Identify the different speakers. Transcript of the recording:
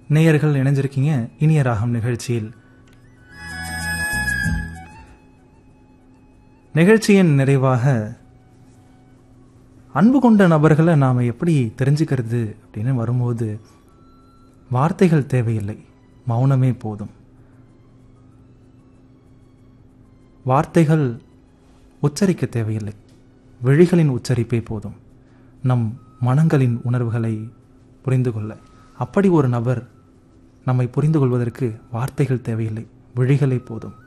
Speaker 1: நேயர்கள் இணைஞ்சிருக்கீங்க இனிய ராகம் நிகழ்ச்சியில். நிகழ்ச்சியின் நிறைவாக அன்பு கொண்ட நபர்களை நாம் எப்படி தெரிஞ்சுக்கிறது அப்படின்னு வரும்போது வார்த்தைகள் தேவையில்லை, மௌனமே போதும். வார்த்தைகள் உச்சரிக்க தேவையில்லை, விழிகளின் உச்சரிப்பே போதும் நம் மனங்களின் உணர்வுகளை புரிந்து கொள்ள. அப்படி ஒரு நபர் நம்மை புரிந்து கொள்வதற்கு வார்த்தைகள் தேவையில்லை, விழிகளே போதும்.